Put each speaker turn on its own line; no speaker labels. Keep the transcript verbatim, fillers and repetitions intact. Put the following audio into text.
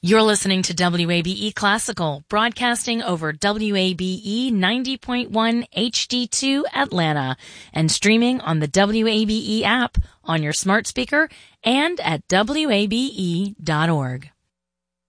You're listening to W A B E Classical, broadcasting over W A B E ninety point one H D two Atlanta and streaming on the W A B E app on your smart speaker and at W A B E dot org.